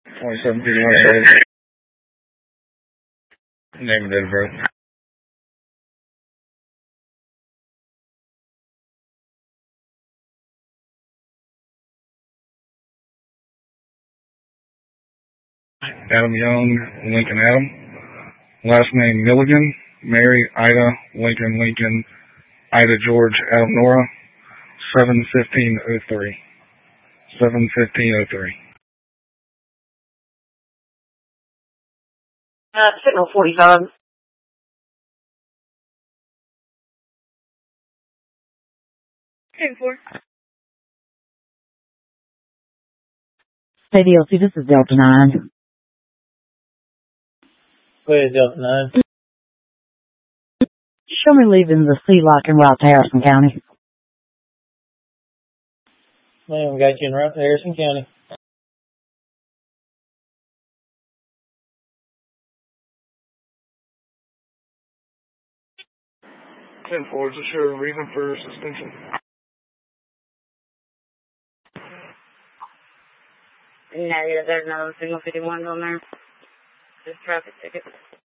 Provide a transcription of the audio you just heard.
27 people on name and date of birth. Adam Young, Lincoln Adam. Last name Milligan, Mary, Ida, Lincoln, Lincoln, Ida George, Adam Nora. 71503. 71503. Signal 45. 10-4. Hey, DLC, this is Delta 9. Go ahead, Delta 9. Show me leaving the Sea Lock en route to Harrison County. Ma'am, got you en route to Harrison County. Ten four, is there a reason for suspension? Negative, there's no signal 51 on there. Just traffic ticket.